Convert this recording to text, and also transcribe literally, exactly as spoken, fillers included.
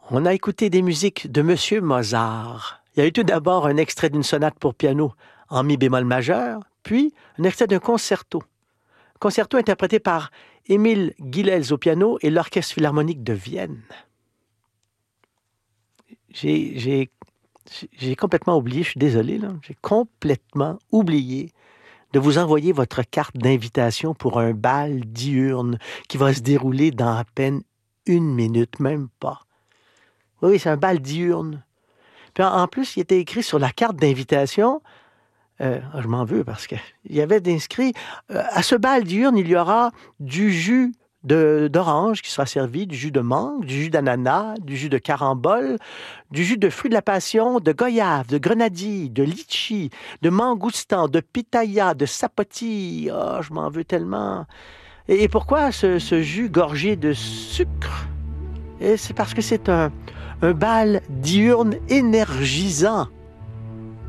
On a écouté des musiques de Monsieur Mozart. Il y a eu tout d'abord un extrait d'une sonate pour piano en mi bémol majeur, puis un extrait d'un concerto. Concerto interprété par Émile Guilels au piano et l'Orchestre philharmonique de Vienne. J'ai, j'ai, j'ai complètement oublié, je suis désolé, là, j'ai complètement oublié de vous envoyer votre carte d'invitation pour un bal diurne qui va se dérouler dans à peine une minute, même pas. Oui, c'est un bal diurne. Puis en, en plus, il était écrit sur la carte d'invitation, euh, je m'en veux parce qu'il y avait inscrit, euh, à ce bal diurne, il y aura du jus de, d'orange qui sera servi, du jus de mangue, du jus d'ananas, du jus de carambole, du jus de fruits de la passion, de goyave, de grenadille, de litchi, de mangoustan, de pitaya, de sapoti. Oh, je m'en veux tellement. Et, et pourquoi ce, ce jus gorgé de sucre? Et c'est parce que c'est un, un bal diurne énergisant.